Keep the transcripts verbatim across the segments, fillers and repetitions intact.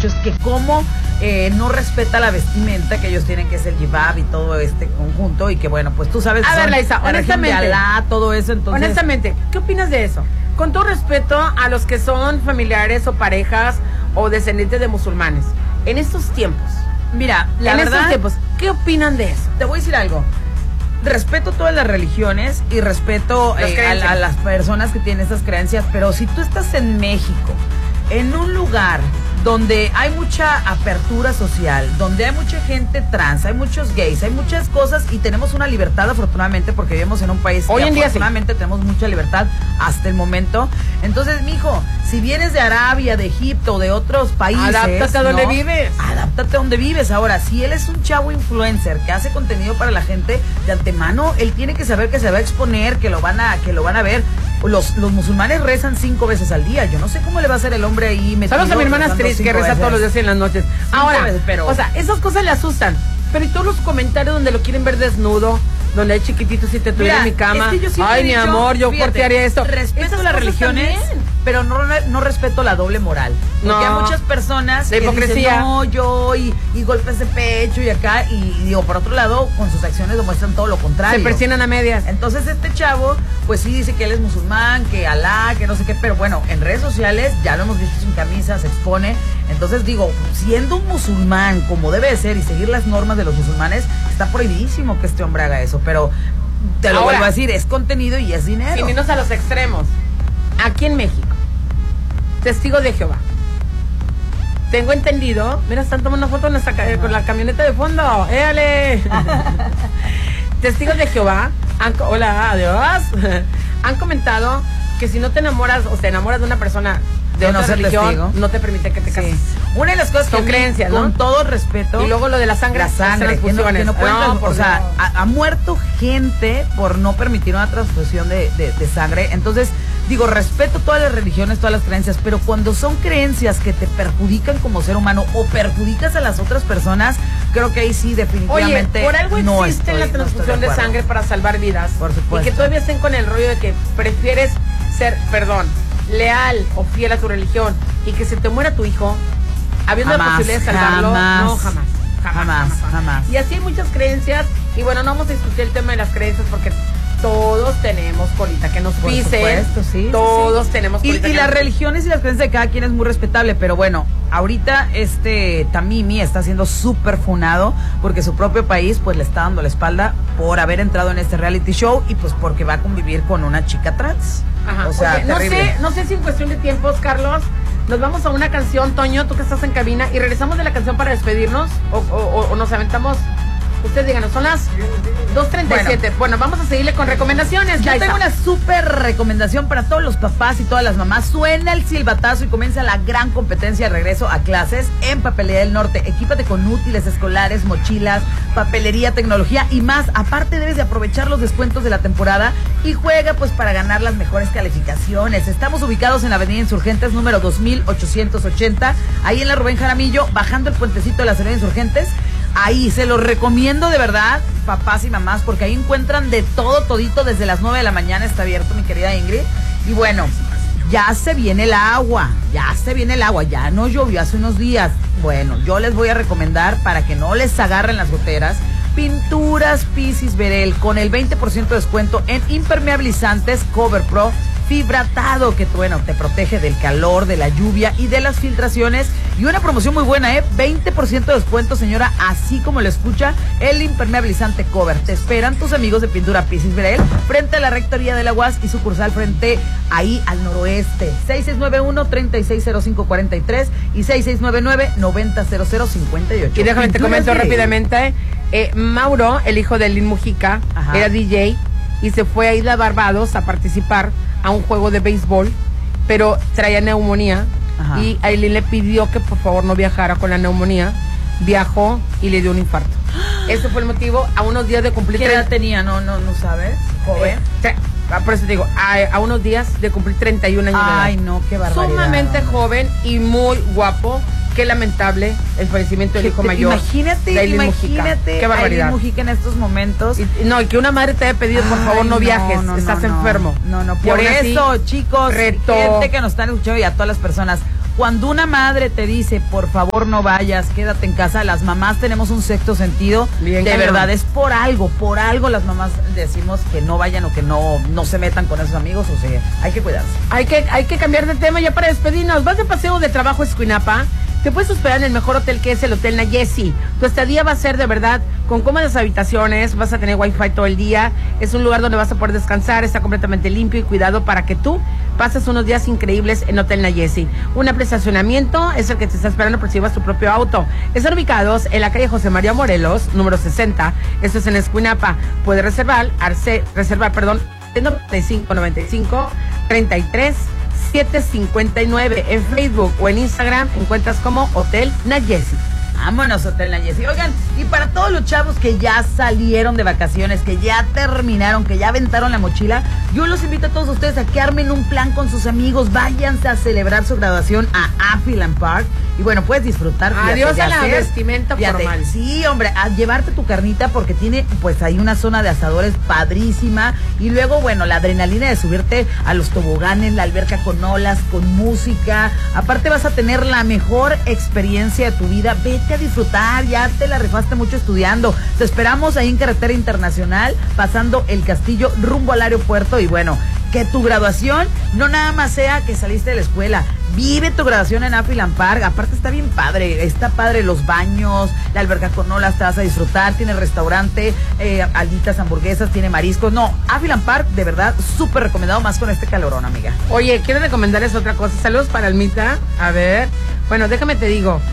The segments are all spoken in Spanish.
mucho es que cómo eh, no respeta la vestimenta que ellos tienen, que es el jibab y todo este conjunto, y que bueno, pues tú sabes. A ver, Laisa, honestamente, Alá, todo eso, entonces. Honestamente, ¿qué opinas de eso? Con todo respeto a los que son familiares o parejas o descendientes de musulmanes, en estos tiempos, mira, la en verdad, estos tiempos, ¿qué opinan de eso? Te voy a decir algo. Respeto todas las religiones y respeto eh, a, a las personas que tienen esas creencias, pero si tú estás en México, en un lugar donde hay mucha apertura social, donde hay mucha gente trans, hay muchos gays, hay muchas cosas y tenemos una libertad afortunadamente porque vivimos en un país hoy que en día afortunadamente sí tenemos mucha libertad hasta el momento. Entonces, mijo, si vienes de Arabia, de Egipto, de otros países, adáptate a donde ¿no? vives. Adáptate a donde vives. Ahora, si él es un chavo influencer que hace contenido para la gente, de antemano él tiene que saber que se va a exponer, que lo van a, que lo van a ver. Los, los musulmanes rezan cinco veces al día. Yo no sé cómo le va a hacer el hombre ahí metido. Saludos a mi hermana Astrid, que reza veces. todos los días en las noches. Cinco Ahora, veces, pero... o sea, esas cosas le asustan. Pero y todos los comentarios donde lo quieren ver desnudo, donde hay chiquititos si te tuviera en mi cama. Es que ay, mi dicho, amor, yo portearía esto. Respeto las religiones, también, pero no, no respeto la doble moral. Porque no. hay muchas personas la que hipocresía. dicen, no, yo, y, y golpes de pecho y acá, y, y digo, por otro lado, con sus acciones demuestran todo lo contrario. Se persignan a medias. Entonces este chavo, pues sí dice que él es musulmán, que Alá, que no sé qué, pero bueno, en redes sociales ya lo hemos visto sin camisa, se expone. Entonces digo, siendo un musulmán como debe de ser y seguir las normas de los musulmanes, está prohibidísimo que este hombre haga eso, pero te lo Ahora, vuelvo a decir, es contenido y es dinero. Sin irnos a los extremos. Aquí en México, testigos de Jehová. Tengo entendido, mira, están tomando fotos con, nuestra, con la camioneta de fondo. ¡Éale! Testigos de Jehová, han, hola, adiós. Han comentado que si no te enamoras o te enamoras de una persona de, de otra no religión, testigo. no te permite que te cases. Sí. Una de las cosas son que creencias, con ¿no? todo respeto. Y luego lo de la sangre, la sangre, que no, que no pueden, no, o sea, ha, ha muerto gente por no permitir una transfusión de, de, de sangre. Entonces, digo, respeto todas las religiones, todas las creencias, pero cuando son creencias que te perjudican como ser humano o perjudicas a las otras personas, creo que ahí sí definitivamente. Oye, por algo no existe estoy, la transfusión no de, de sangre para salvar vidas. Por supuesto. Y que todavía estén con el rollo de que prefieres ser, perdón, leal o fiel a tu religión y que se te muera tu hijo, habiendo jamás, la posibilidad de salvarlo, jamás, no, jamás jamás, jamás, jamás, jamás. Y así hay muchas creencias, y bueno, no vamos a discutir el tema de las creencias porque todos tenemos colita que nos pise. Por supuesto, sí. Todos sí, sí. tenemos colita. Y, y que las nos religiones y las creencias de cada quien es muy respetable, pero bueno, ahorita este Tamimi está siendo súper funado porque su propio país pues le está dando la espalda por haber entrado en este reality show y pues porque va a convivir con una chica trans. Ajá. O sea, Oye, no sé, no sé si en cuestión de tiempos, Carlos, nos vamos a una canción, Toño, tú que estás en cabina, y regresamos de la canción para despedirnos o, o, o nos aventamos. Ustedes díganos, son las dos treinta y siete. Bueno, bueno, vamos a seguirle con recomendaciones. Yo tengo una súper recomendación para todos los papás y todas las mamás. Suena el silbatazo y comienza la gran competencia de regreso a clases en Papelería del Norte. Equípate con útiles escolares, mochilas, papelería, tecnología y más. Aparte debes de aprovechar los descuentos de la temporada y juega pues para ganar las mejores calificaciones. Estamos ubicados en la avenida Insurgentes número dos mil ochocientos ochenta, ahí en la Rubén Jaramillo, bajando el puentecito de la avenida Insurgentes. Ahí se los recomiendo de verdad, papás y mamás, porque ahí encuentran de todo, todito, desde las nueve de la mañana está abierto, mi querida Ingrid. Y bueno, ya se viene el agua, ya se viene el agua, ya no llovió hace unos días. Bueno, yo les voy a recomendar, para que no les agarren las goteras, Pinturas Pisis Verel, con el veinte por ciento de descuento en impermeabilizantes Cover Pro fibratado, que bueno, te protege del calor, de la lluvia y de las filtraciones. Y una promoción muy buena, ¿eh? veinte por ciento de descuento, señora, así como lo escucha, el impermeabilizante Cover. Te esperan tus amigos de Pintura Pisis Verel frente a la Rectoría de la U A S y sucursal frente ahí al noroeste. seis seis nueve uno, tres seis cero cinco cuatro tres y seis seis nueve nueve, nueve cero cero cero cinco ocho. Y déjame te comento rápidamente, eh, Mauro, el hijo de Lin Mujica, ajá, era D J y se fue a Isla Barbados a participar a un juego de béisbol, pero traía neumonía. Ajá. Y Aileen le pidió que por favor no viajara con la neumonía. Viajó y le dio un infarto. Ese fue el motivo. A unos días de cumplir... ¿Qué edad tenía? No, no, no sabes. Joven. Eh, por eso te digo, a, a unos días de cumplir treinta y un años. Ay, de edad. No, qué barbaridad. Sumamente joven y muy guapo. Qué lamentable el fallecimiento del hijo mayor. Imagínate, de imagínate. Mujica. Qué barbaridad. Aileen Mujica en estos momentos. Y, no, y que una madre te haya pedido, por Ay, favor, no, no viajes, no, estás no, enfermo. No, no, por eso, así, chicos, reto. gente que nos están escuchando y a todas las personas, cuando una madre te dice, por favor no vayas, quédate en casa, las mamás tenemos un sexto sentido. Bien, de verdad, no. Es por algo, por algo las mamás decimos que no vayan o que no, no se metan con esos amigos, o sea, hay que cuidarse. Hay que, hay que cambiar de tema ya para despedirnos. ¿Vas de paseo de trabajo a Escuinapa? Te puedes hospedar en el mejor hotel que es el Hotel Nayesi. Tu estadía va a ser de verdad con cómodas habitaciones, vas a tener wifi todo el día, es un lugar donde vas a poder descansar, está completamente limpio y cuidado para que tú pases unos días increíbles en Hotel Nayesi. Un amplio estacionamiento es el que te está esperando por si llevas tu propio auto. Están ubicados en la calle José María Morelos, número sesenta, esto es en Escuinapa. Puedes reservar, arce, reservar, perdón, noventa y cinco noventa y cinco treinta y tres siete cincuenta y nueve. En Facebook o en Instagram encuentras como Hotel Nayesi. Vámonos, Hotel Nayesi. Oigan, y para todos los chavos que ya salieron de vacaciones, que ya terminaron, que ya aventaron la mochila, yo los invito a todos ustedes a que armen un plan con sus amigos, váyanse a celebrar su graduación a Afiland Park. Y bueno, puedes disfrutar. Adiós a la vestimenta formal. Sí, hombre, a llevarte tu carnita porque tiene pues ahí una zona de asadores padrísima. Y luego, bueno, la adrenalina de subirte a los toboganes, la alberca con olas, con música. Aparte vas a tener la mejor experiencia de tu vida. Vete a disfrutar, ya te la rifaste mucho estudiando. Te esperamos ahí en Carretera Internacional, pasando el Castillo rumbo al aeropuerto. Y bueno, que tu graduación no nada más sea que saliste de la escuela. Vive tu graduación en Afiland Park. Aparte está bien padre, está padre los baños, la alberca con olas, te vas a disfrutar, tiene restaurante, eh, alitas, hamburguesas, tiene mariscos. No, Afiland Park, de verdad, súper recomendado, más con este calorón, amiga. Oye, quiero recomendarles otra cosa. Saludos para Almita. A ver, bueno, déjame te digo.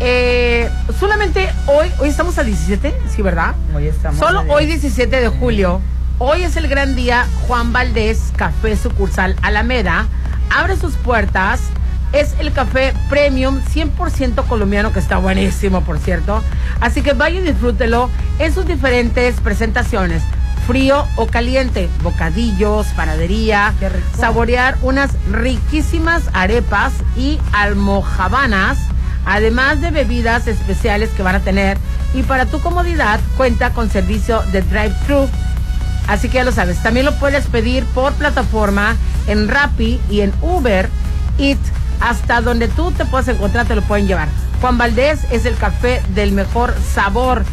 Eh, solamente hoy, hoy estamos a diecisiete, ¿sí, verdad? Hoy estamos. Solo hoy diecisiete de julio. Hoy es el gran día. Juan Valdés Café Sucursal Alameda abre sus puertas. Es el café premium cien por ciento colombiano, que está buenísimo, por cierto. Así que vaya y disfrútelo en sus diferentes presentaciones. Frío o caliente, bocadillos, panadería, saborear unas riquísimas arepas y almojábanas, además de bebidas especiales que van a tener. Y para tu comodidad cuenta con servicio de drive-thru. Así que ya lo sabes, también lo puedes pedir por plataforma en Rappi y en Uber Eats. Hasta donde tú te puedas encontrar te lo pueden llevar. Juan Valdés es el café del mejor sabor.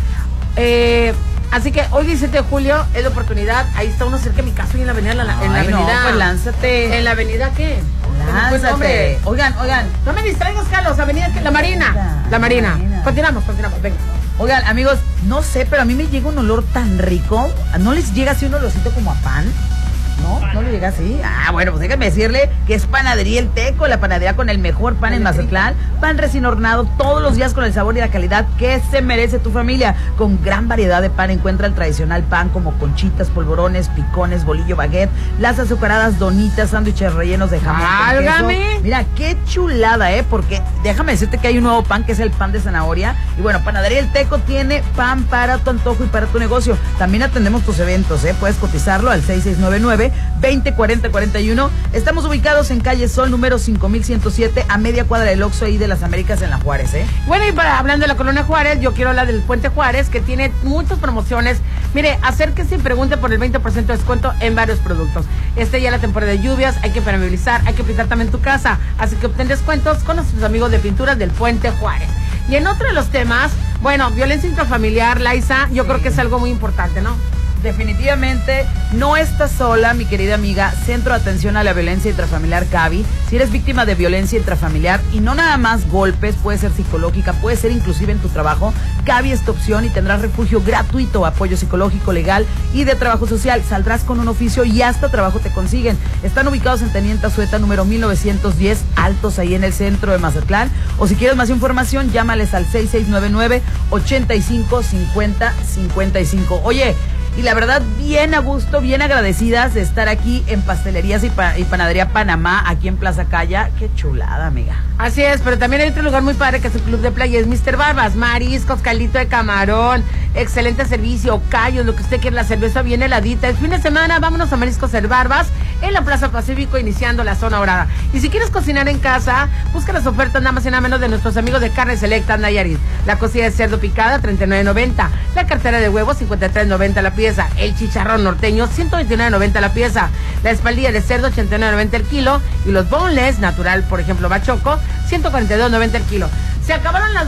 Eh, así que hoy diecisiete de julio es la oportunidad. Ahí está uno cerca de mi casa y en la avenida. En la, en la Ay, avenida. No, pues lánzate. ¿En la avenida qué? Lánzate. Hombre. Oigan, oigan. No me distraigas, Carlos. Avenida La Marina. La Marina. Marina. Continuamos, continuamos. Venga. Oigan, amigos, no sé, pero a mí me llega un olor tan rico. ¿No les llega así un olorcito como a pan? ¿No? ¿No le llega así? Ah, bueno, pues déjenme decirle que es Panadería El Teco, la panadería con el mejor pan en Mazatlán. Pan recién hornado todos los días con el sabor y la calidad que se merece tu familia. Con gran variedad de pan encuentra el tradicional pan como conchitas, polvorones, picones, bolillo, baguette, las azucaradas, donitas, sándwiches rellenos de jamón. ¡Válgame! Mira, qué chulada, ¿eh? Porque déjame decirte que hay un nuevo pan que es el pan de zanahoria. Y bueno, Panadería El Teco tiene pan para tu antojo y para tu negocio. También atendemos tus eventos, ¿eh? Puedes cotizarlo al seis seis nueve nueve veinte cuarenta cuarenta y uno. Estamos ubicados en calle Sol número cinco mil ciento siete, a media cuadra del Oxxo ahí de las Américas en la Juárez, ¿eh? Bueno, y para hablando de la Colonia Juárez, yo quiero hablar del Puente Juárez, que tiene muchas promociones. Mire, acérquese y pregunte por el veinte por ciento de descuento en varios productos. Este ya es la temporada de lluvias, hay que impermeabilizar, hay que pintar también tu casa, así que obtén descuentos con nuestros amigos de pinturas del Puente Juárez. Y en otro de los temas, bueno, violencia intrafamiliar, Laisa, yo sí. creo que es algo muy importante, ¿no? Definitivamente no estás sola, mi querida amiga. Centro de Atención a la Violencia Intrafamiliar Cavi. Si eres víctima de violencia intrafamiliar y no nada más golpes, puede ser psicológica, puede ser inclusive en tu trabajo, Cavi es tu opción y tendrás refugio gratuito, apoyo psicológico, legal y de trabajo social. Saldrás con un oficio y hasta trabajo te consiguen. Están ubicados en Teniente Azueta número mil novecientos diez, Altos, ahí en el centro de Mazatlán. O si quieres más información, llámales al seis seis nueve nueve, ochenta y cinco, cincuenta, cincuenta y cinco. Oye, y la verdad, bien a gusto, bien agradecidas de estar aquí en Pastelerías y, pa y Panadería Panamá, aquí en Plaza Calla. Qué chulada, amiga. Así es, pero también hay otro lugar muy padre que es el Club de Playa, es mister Barbas, mariscos, caldito de camarón, excelente servicio, callos, lo que usted quiera, la cerveza bien heladita. El fin de semana, vámonos a Mariscos El Barbas, en la Plaza Pacífico, iniciando la zona dorada. Y si quieres cocinar en casa, busca las ofertas nada más y nada menos de nuestros amigos de Carne Selecta Nayarit. La cocina de cerdo picada, treinta y nueve noventa. La cartera de huevos, cincuenta y tres noventa la pieza. El chicharrón norteño, ciento veintinueve noventa la pieza. La espaldilla de cerdo, ochenta y nueve noventa el kilo. Y los boneless, natural, por ejemplo, bachoco, ciento cuarenta y dos noventa el kilo. Se acabaron las